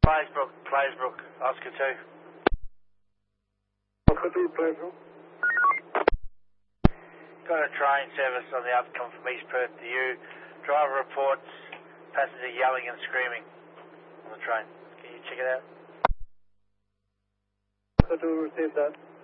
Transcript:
Claysbrook, Oscar 2. Oscar 2, Claysbrook. Got a train service on the outcome from East Perth to you. Driver reports passenger yelling and screaming on the train. Can you check it out? Oscar 2, received that.